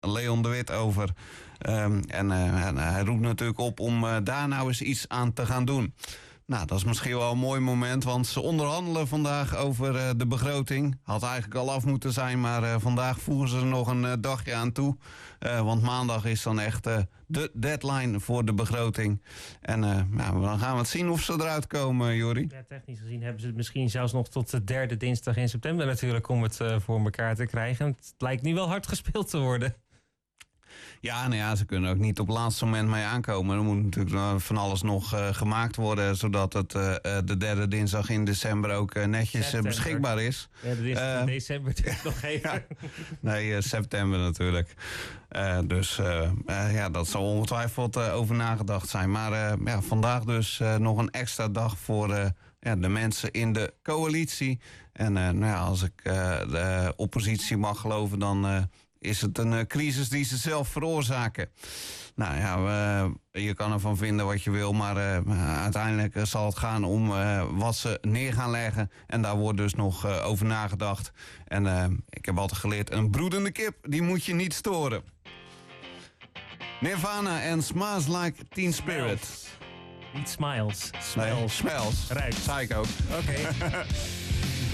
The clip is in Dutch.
Leon de Wit over. En hij roept natuurlijk op om daar nou eens iets aan te gaan doen. Nou, dat is misschien wel een mooi moment, want ze onderhandelen vandaag over de begroting. Had eigenlijk al af moeten zijn, maar vandaag voegen ze er nog een dagje aan toe. Want maandag is dan echt de deadline voor de begroting. En dan gaan we het zien of ze eruit komen, Jori. Ja, technisch gezien hebben ze het misschien zelfs nog tot de 3e dinsdag in september natuurlijk om het voor elkaar te krijgen. Het lijkt nu wel hard gespeeld te worden. Ja, nou ja, ze kunnen ook niet op het laatste moment mee aankomen. Er moet natuurlijk van alles nog gemaakt worden, zodat het de 3e dinsdag in december ook netjes beschikbaar is. Ja, dat is in december nog even. Ja. Nee, september natuurlijk. Dat zal ongetwijfeld over nagedacht zijn. Maar vandaag dus nog een extra dag voor de mensen in de coalitie. En als ik de oppositie mag geloven, dan is het een crisis die ze zelf veroorzaken. Nou ja, je kan ervan vinden wat je wil, maar uiteindelijk zal het gaan om wat ze neer gaan leggen. En daar wordt dus nog over nagedacht. En ik heb altijd geleerd, een broedende kip, die moet je niet storen. Nirvana en Smells Like Teen Spirit. Niet Smiles. Nee, Smells. Rijp. Zei ik ook. Oké.